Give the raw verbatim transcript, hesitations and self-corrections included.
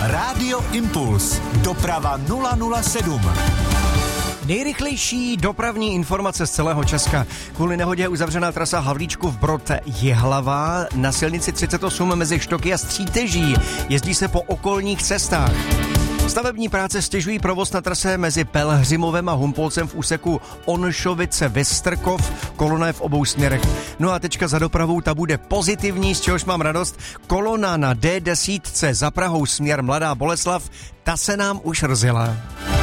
Rádio Impuls. Doprava nula nula sedm. Nejrychlejší dopravní informace z celého Česka. Kvůli nehodě je uzavřená trasa Havlíčkův Brod Jihlava na silnici třicet osm mezi Štoky a Stříteží. Jezdí se po okolních cestách. Stavební práce stěžují provoz na trase mezi Pelhřimovem a Humpolcem v úseku Onšovice-Vystrkov, kolona je v obou směrech. No a tečka za dopravou, ta bude pozitivní, z čehož mám radost. Kolona na D deset za Prahou směr Mladá Boleslav, ta se nám už rozjela.